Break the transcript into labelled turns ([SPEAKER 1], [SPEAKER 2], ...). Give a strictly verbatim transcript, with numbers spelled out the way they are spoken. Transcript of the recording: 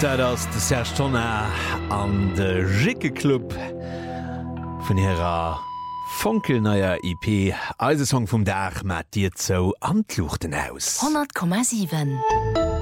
[SPEAKER 1] Dat ass de Serge Tonner an de Jicke-Club vun hireer Fonkelneier I P Eisesong vum Dach mat Dir zo Antluchten aus.
[SPEAKER 2] hundert Komma sieben